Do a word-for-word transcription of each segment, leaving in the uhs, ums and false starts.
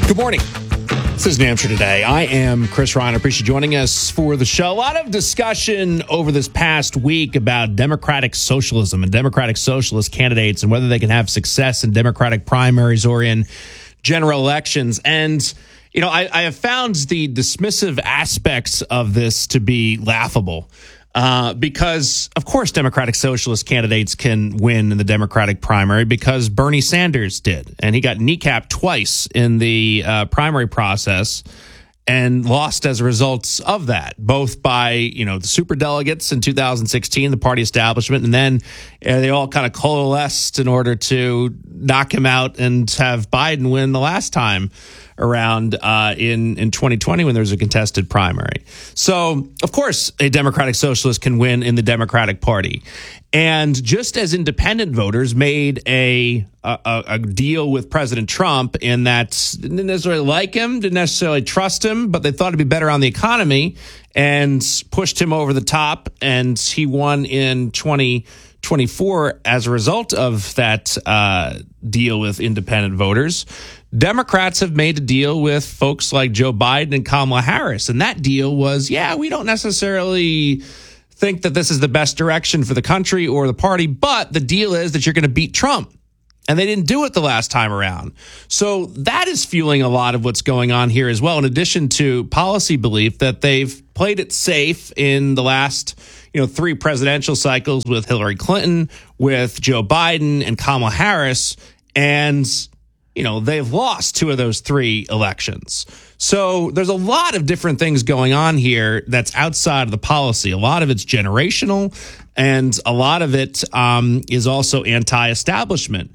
Good morning. This is New Hampshire Today. I am Chris Ryan. I appreciate you joining us for the show. A lot of discussion over this past week about democratic socialism and democratic socialist candidates and whether they can have success in democratic primaries or in general elections. And, you know, I, I have found the dismissive aspects of this to be laughable. Uh, because, of course, Democratic Socialist candidates can win in the Democratic primary because Bernie Sanders did. And he got kneecapped twice in the uh, primary process and lost as a result of that, both by, you know, the superdelegates in two thousand sixteen, the party establishment, and then uh, they all kind of coalesced in order to knock him out and have Biden win the last time around uh, in, in twenty twenty when there was a contested primary. So, of course, a Democratic Socialist can win in the Democratic Party. And just as independent voters made a, a, a deal with President Trump in that didn't necessarily like him, didn't necessarily trust him, but they thought it'd be better on the economy and pushed him over the top, and he won in twenty twenty-four as a result of that uh, deal with independent voters. Democrats have made a deal with folks like Joe Biden and Kamala Harris. And that deal was, yeah, we don't necessarily think that this is the best direction for the country or the party, but the deal is that you're going to beat Trump. And they didn't do it the last time around. So that is fueling a lot of what's going on here as well, in addition to policy belief that they've played it safe in the last, you know, three presidential cycles with Hillary Clinton, with Joe Biden and Kamala Harris. And, you know, they've lost two of those three elections. So there's a lot of different things going on here that's outside of the policy. A lot of it's generational, and a lot of it um, is also anti-establishment.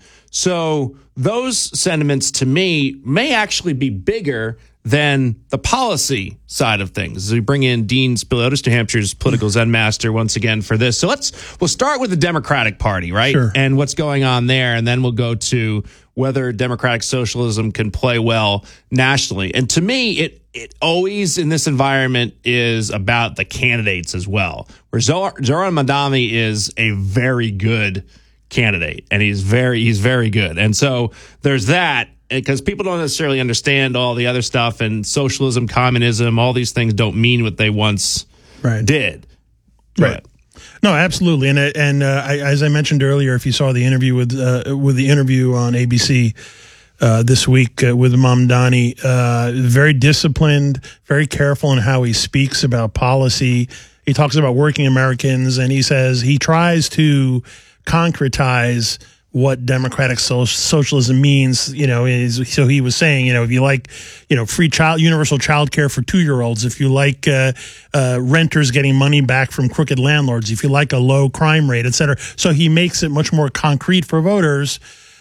So those sentiments, to me, may actually be bigger than the policy side of things. As we bring in Dean Spiliotis, New Hampshire's political Zen master, once again for this. So let's we'll start with the Democratic Party, right? Sure. And what's going on there, and then we'll go to whether democratic socialism can play well nationally. And to me, it it always in this environment is about the candidates as well. Where Zohran Mamdani is a very good candidate, and he's very he's very good. And so there's that, because people don't necessarily understand all the other stuff, and socialism, communism, all these things don't mean what they once right. did. Right. But, no, absolutely. And and uh, I, as I mentioned earlier, if you saw the interview with uh, with the interview on A B C uh, this week uh, with Mamdani, uh, very disciplined, very careful in how he speaks about policy. He talks about working Americans, and he says he tries to concretize what democratic so socialism means. You know, is, so he was saying, you know, if you like, you know, free child, universal child care for two-year-olds, if you like uh, uh, renters getting money back from crooked landlords, if you like a low crime rate, et cetera. So he makes it much more concrete for voters,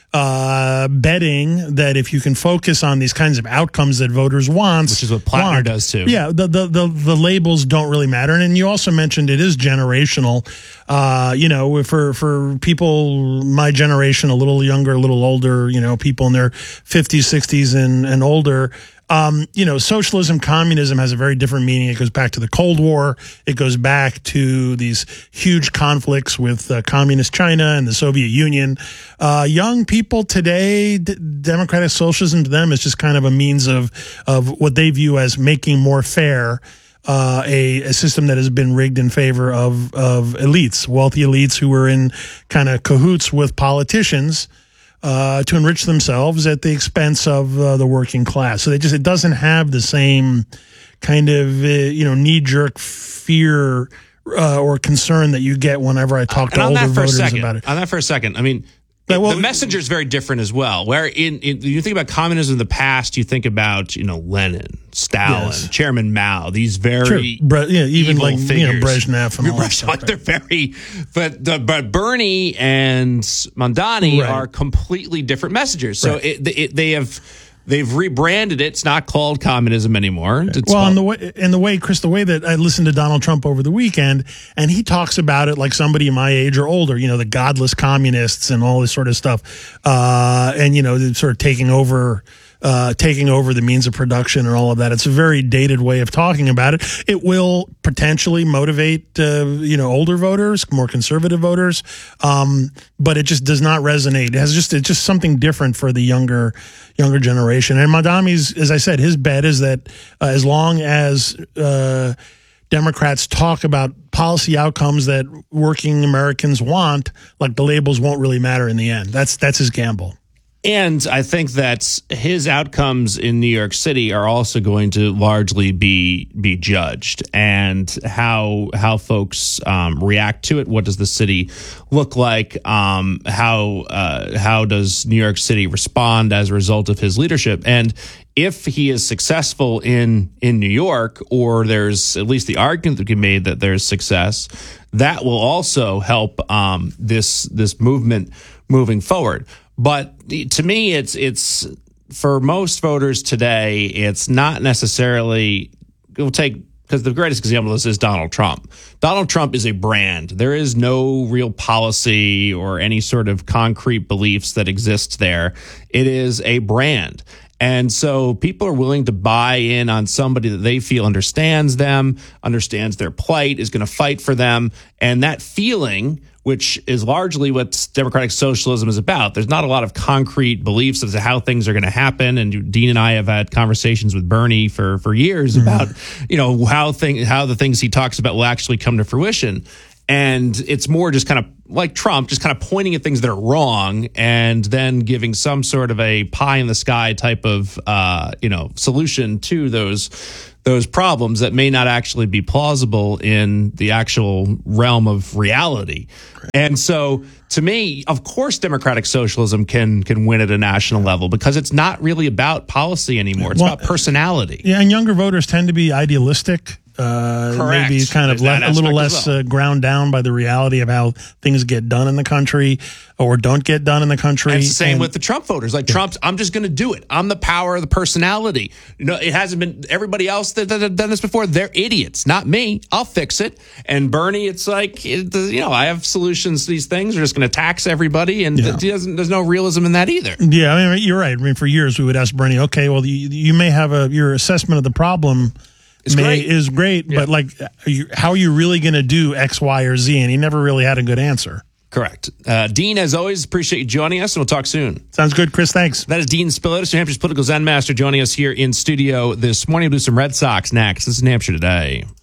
uh, betting that if you can focus on these kinds of outcomes that voters want, which is what Plattner want, does too. Yeah, the, the the the labels don't really matter. And, and you also mentioned it is generational. Uh, you know, for for people my generation, a little younger, a little older, you know, people in their fifties, sixties, and and older. Um, you know, socialism, communism has a very different meaning. It goes back to the Cold War. It goes back to these huge conflicts with uh, communist China and the Soviet Union. Uh, young people today, d democratic socialism to them is just kind of a means of of what they view as making more fair uh, a, a system that has been rigged in favor of of elites, wealthy elites who are in kind of cahoots with politicians Uh, to enrich themselves at the expense of uh, the working class. So they just, it doesn't have the same kind of, uh, you know, knee-jerk fear uh, or concern that you get whenever I talk to older voters second, about it. On that for a second, I mean, It, well, the messenger is very different as well. Where in, in you think about communism in the past, you think about, you know, Lenin, Stalin, yes. Chairman Mao. These very sure. Bre yeah, even like figures. you know Brezhnev and all that stuff. Like they're very, but the, but Bernie and Mamdani right. are completely different messengers. So right. it, it, they have. They've rebranded it. It's not called communism anymore. It's well, called and the way, and the way, Chris, the way that I listened to Donald Trump over the weekend, and he talks about it like somebody my age or older, you know, the godless communists and all this sort of stuff, uh, and, you know, sort of taking over uh, taking over the means of production and all of that. It's a very dated way of talking about it. It will potentially motivate, uh, you know, older voters, more conservative voters, um, but it just does not resonate. It has just it's just something different for the younger younger generation. And Mamdani's, as I said, his bet is that uh, as long as uh, Democrats talk about policy outcomes that working Americans want, like the labels won't really matter in the end. That's that's his gamble. And I think that his outcomes in New York City are also going to largely be be judged, and how how folks um, react to it. What does the city look like? Um, how uh, how does New York City respond as a result of his leadership? And if he is successful in in New York, or there's at least the argument that can be made that there's success, that will also help um, this this movement moving forward. But to me, it's it's for most voters today, it's not necessarily, we'll take, because the greatest example of this is Donald Trump. Donald Trump is a brand. There is no real policy or any sort of concrete beliefs that exist there. It is a brand. And so people are willing to buy in on somebody that they feel understands them, understands their plight, is going to fight for them. And that feeling, which is largely what democratic socialism is about. There's not a lot of concrete beliefs as to how things are going to happen. And Dean and I have had conversations with Bernie for, for years mm-hmm. about, you know, how thing, how the things he talks about will actually come to fruition. And it's more just kind of like Trump, just kind of pointing at things that are wrong and then giving some sort of a pie in the sky type of, uh, you know, solution to those those problems that may not actually be plausible in the actual realm of reality. And so to me, of course, democratic socialism can can win at a national level because it's not really about policy anymore. It's well, about personality. Yeah, and younger voters tend to be idealistic. Uh, Correct. Maybe kind of le- a little less well. uh, ground down by the reality of how things get done in the country or don't get done in the country. And it's the same and, with the Trump voters. Like yeah. Trump, I'm just going to do it. I'm the power of the personality. You know, it hasn't been everybody else that, that have done this before. They're idiots, not me. I'll fix it. And Bernie, it's like, it, you know, I have solutions to these things. We're just going to tax everybody. And yeah. th- doesn't, there's no realism in that either. Yeah, I mean, you're right. I mean, for years we would ask Bernie, okay, well, you, you may have a your assessment of the problem It's May, great. is great, yeah. but like, are you, how are you really going to do X, Y, or Z? And he never really had a good answer. Correct. Uh, Dean, as always, appreciate you joining us, and we'll talk soon. Sounds good, Chris. Thanks. That is Dean Spilotis, New Hampshire's political Zen master, joining us here in studio this morning. We'll do some Red Sox next. This is New Hampshire Today.